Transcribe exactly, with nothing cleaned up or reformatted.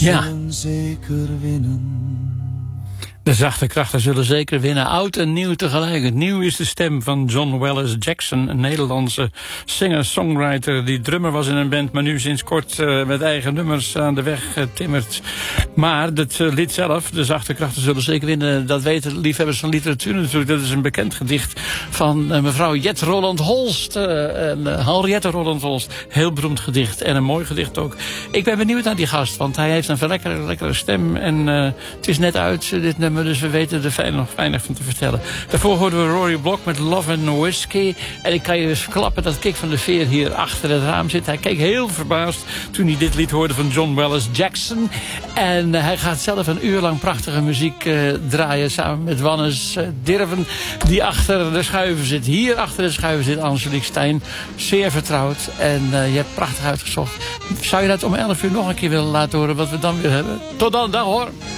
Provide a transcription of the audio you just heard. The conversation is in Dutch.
zullen zeker winnen. De zachte krachten zullen zeker winnen. Oud en nieuw tegelijk. Het nieuw is de stem van John Wallace Jackson, een Nederlandse singer-songwriter die drummer was in een band, maar nu sinds kort uh, met eigen nummers aan de weg uh, timmert. Maar het uh, lied zelf, de zachte krachten zullen zeker winnen, dat weten liefhebbers van literatuur natuurlijk. Dat is een bekend gedicht van uh, mevrouw Jet Roland Holst. Uh, en, uh, Henriette Roland Holst. Heel beroemd gedicht en een mooi gedicht ook. Ik ben benieuwd naar die gast, want hij heeft een lekkere, lekkere stem en uh, het is net uit, uh, dit nummer. Dus we weten er fijn, nog weinig van te vertellen. Daarvoor hoorden we Rory Block met Love and Whiskey. En ik kan je dus verklappen dat Kik van de Veer hier achter het raam zit. Hij keek heel verbaasd toen hij dit lied hoorde van John Wallace Jackson. En uh, hij gaat zelf een uur lang prachtige muziek uh, draaien samen met Wannes uh, Dirven, die achter de schuiven zit. Hier achter de schuiven zit Angelique Stijn. Zeer vertrouwd. En uh, je hebt prachtig uitgezocht. Zou je dat om elf uur nog een keer willen laten horen wat we dan weer hebben? Tot dan, dag hoor!